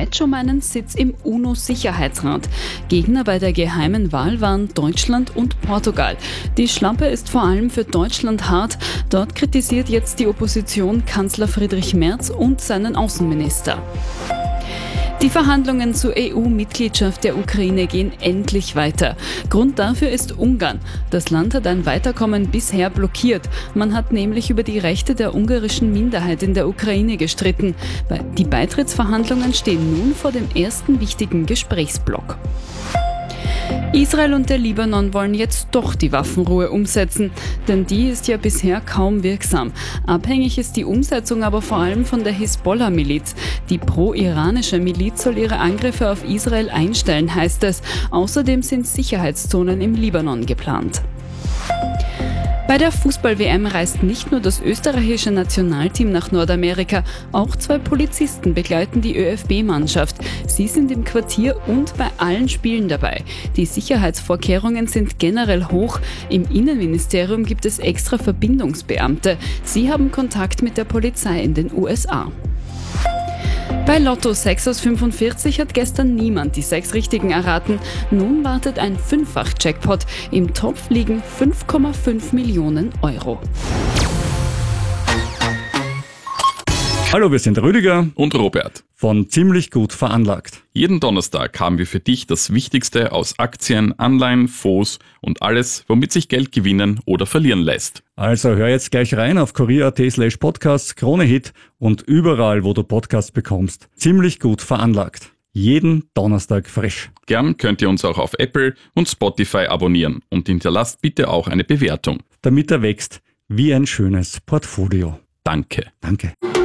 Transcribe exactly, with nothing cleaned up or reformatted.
Schweiz um einen Sitz im UNO-Sicherheitsrat. Gegner bei der geheimen Wahl waren Deutschland und Portugal. Die Schlampe ist vor allem für Deutschland hart. Dort kritisiert jetzt die Opposition Kanzler Friedrich Merz und seinen Außenminister. Die Verhandlungen zur E U-Mitgliedschaft der Ukraine gehen endlich weiter. Grund dafür ist Ungarn. Das Land hat ein Weiterkommen bisher blockiert. Man hat nämlich über die Rechte der ungarischen Minderheit in der Ukraine gestritten. Die Beitrittsverhandlungen stehen nun vor dem ersten wichtigen Gesprächsblock. Israel und der Libanon wollen jetzt doch die Waffenruhe umsetzen, denn die ist ja bisher kaum wirksam. Abhängig ist die Umsetzung aber vor allem von der Hisbollah-Miliz. Die pro-iranische Miliz soll ihre Angriffe auf Israel einstellen, heißt es. Außerdem sind Sicherheitszonen im Libanon geplant. Bei der Fußball-W M reist nicht nur das österreichische Nationalteam nach Nordamerika, auch zwei Polizisten begleiten die ÖFB-Mannschaft. Sie sind im Quartier und bei allen Spielen dabei. Die Sicherheitsvorkehrungen sind generell hoch. Im Innenministerium gibt es extra Verbindungsbeamte. Sie haben Kontakt mit der Polizei in den U S A. Bei Lotto sechs aus fünfundvierzig hat gestern niemand die sechs Richtigen erraten. Nun wartet ein Fünffach-Jackpot. Im Topf liegen fünf Komma fünf Millionen Euro. Hallo, wir sind Rüdiger und Robert von Ziemlich gut veranlagt. Jeden Donnerstag haben wir für dich das Wichtigste aus Aktien, Anleihen, Fonds und alles, womit sich Geld gewinnen oder verlieren lässt. Also hör jetzt gleich rein auf kurier punkt at slash podcasts, Krone Hit und überall, wo du Podcasts bekommst. Ziemlich gut veranlagt. Jeden Donnerstag frisch. Gern könnt ihr uns auch auf Apple und Spotify abonnieren und hinterlasst bitte auch eine Bewertung. Damit er wächst wie ein schönes Portfolio. Danke. Danke.